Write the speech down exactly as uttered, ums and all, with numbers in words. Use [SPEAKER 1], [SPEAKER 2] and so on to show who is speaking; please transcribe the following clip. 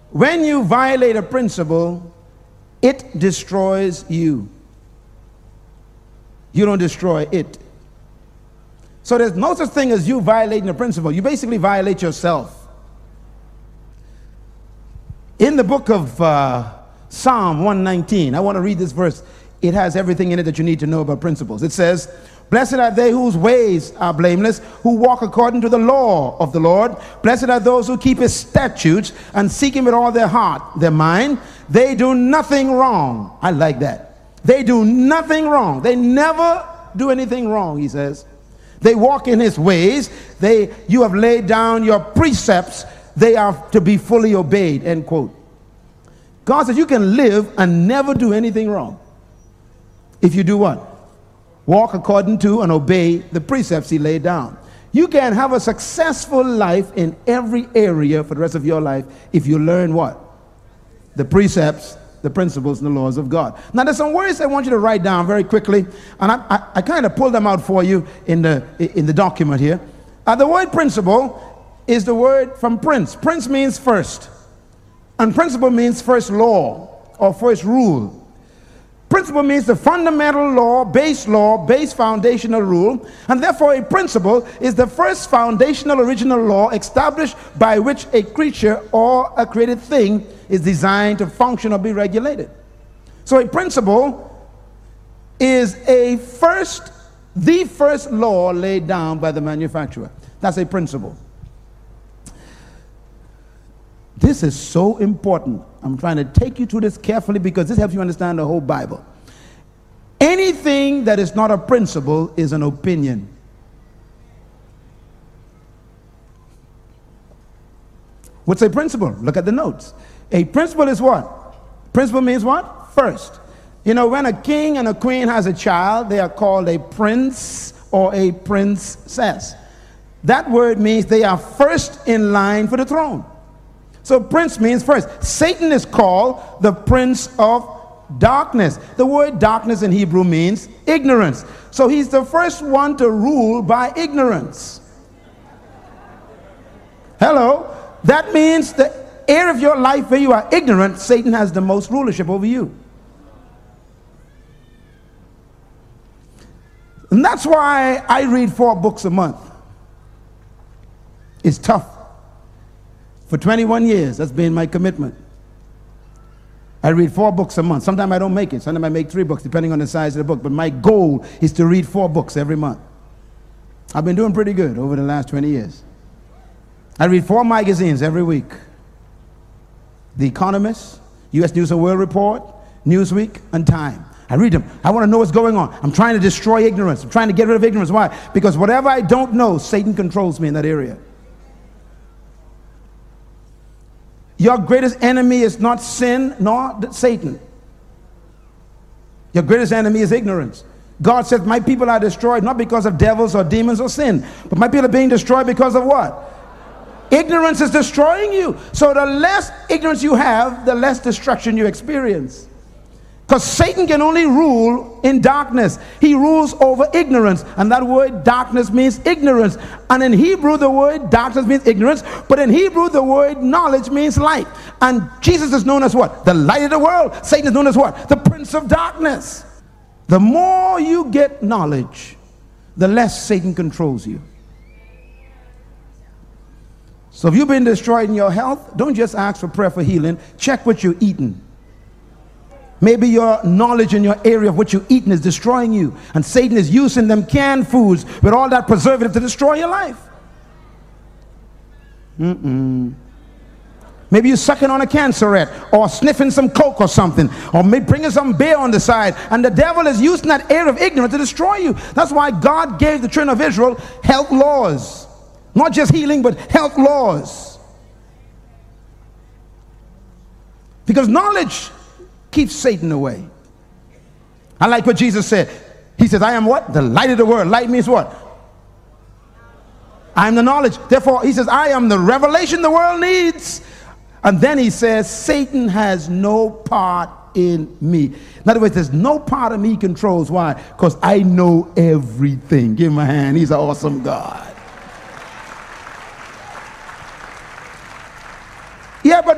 [SPEAKER 1] when you violate a principle, it destroys you. You don't destroy it. So there's no such thing as you violating a principle. You basically violate yourself. In the book of uh, Psalm one nineteen, I want to read this verse. It has everything in it that you need to know about principles. It says, "Blessed are they whose ways are blameless, who walk according to the law of the Lord. Blessed are those who keep his statutes and seek him with all their heart, their mind. They do nothing wrong." I like that. They do nothing wrong. They never do anything wrong, he says. They walk in his ways. They, you have laid down your precepts. They are to be fully obeyed, end quote. God says you can live and never do anything wrong. If you do what? Walk according to and obey the precepts he laid down. You can have a successful life in every area for the rest of your life if you learn what? The precepts, the principles, and the laws of God. Now there's some words I want you to write down very quickly, and I, I, I kind of pulled them out for you in the, in the document here. Uh, the word principle is the word from prince. Prince means first, and principle means first law or first rule. Principle means the fundamental law, base law, base foundational rule, and therefore a principle is the first foundational original law established by which a creature or a created thing is designed to function or be regulated. So a principle is a first, the first law laid down by the manufacturer. That's a principle. This is so important. I'm trying to take you through this carefully because this helps you understand the whole Bible. Anything that is not a principle is an opinion. What's a principle? Look at the notes. A principle is what? Principle means what? First. You know, when a king and a queen has a child, they are called a prince or a princess. That word means they are first in line for the throne. So prince means first. Satan is called the prince of darkness. The word darkness in Hebrew means ignorance. So he's the first one to rule by ignorance. Hello? That means the area of your life where you are ignorant, Satan has the most rulership over you. And that's why I read four books a month. It's tough. For twenty-one years, that's been my commitment. I read four books a month. Sometimes I don't make it. Sometimes I make three books, depending on the size of the book. But my goal is to read four books every month. I've been doing pretty good over the last twenty years. I read four magazines every week. The Economist, U S News and World Report, Newsweek, and Time. I read them. I want to know what's going on. I'm trying to destroy ignorance. I'm trying to get rid of ignorance. Why? Because whatever I don't know, Satan controls me in that area. Your greatest enemy is not sin nor Satan. Your greatest enemy is ignorance. God says, my people are destroyed not because of devils or demons or sin, but my people are being destroyed because of what? Ignorance is destroying you. So the less ignorance you have, the less destruction you experience. Because Satan can only rule in darkness. He rules over ignorance. And that word darkness means ignorance. And in Hebrew, the word darkness means ignorance. But in Hebrew, the word knowledge means light. And Jesus is known as what? The light of the world. Satan is known as what? The prince of darkness. The more you get knowledge, the less Satan controls you. So if you've been destroyed in your health, don't just ask for prayer for healing. Check what you're eating. Maybe your knowledge in your area of what you're eating is destroying you. And Satan is using them canned foods with all that preservative to destroy your life. Mm-mm. Maybe you're sucking on a cancerette or sniffing some coke or something, or maybe bringing some beer on the side. And the devil is using that area of ignorance to destroy you. That's why God gave the children of Israel health laws. Not just healing, but health laws. Because knowledge keeps Satan away. I like what Jesus said. He says, I am what? The light of the world. Light means what? I am the knowledge. Therefore, he says, I am the revelation the world needs. And then he says, Satan has no part in me. In other words, there's no part of me he controls. Why? Because I know everything. Give him a hand. He's an awesome God. Yeah, but